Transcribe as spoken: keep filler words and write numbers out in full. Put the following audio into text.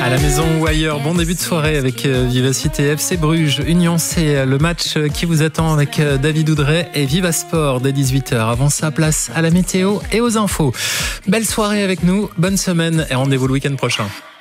À la maison ou ailleurs, bon début de soirée avec Vivacité F C Bruges. Union, c'est le match qui vous attend avec David Oudret et Viva Sport dès dix-huit heures. Avant ça, place à la météo et aux infos. Belle soirée avec nous, bonne semaine et rendez-vous le week-end prochain.